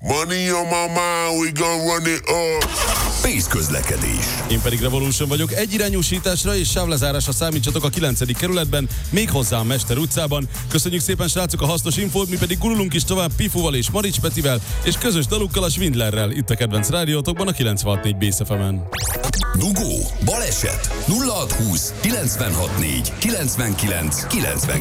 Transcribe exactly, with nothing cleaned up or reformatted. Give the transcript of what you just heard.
Money on my mind, we gon' run it up. Pénz közlekedés. Én pedig Revolution vagyok. Egyirányúsításra és sávlezárásra számítsatok a kilencedik kerületben, méghozzá a Mester utcában. Köszönjük szépen, srácok, a hasznos infót, mi pedig gurulunk is tovább Pifúval és Marics Petivel, és közös dalukkal a Svindlerrel, itt a kedvenc rádiótokban a kilencvenhat négy Bész ef emen. Dugó, baleset, nulla hat húsz, kilencvenhat négy, kilencvenkilenc, kilencvenkilenc.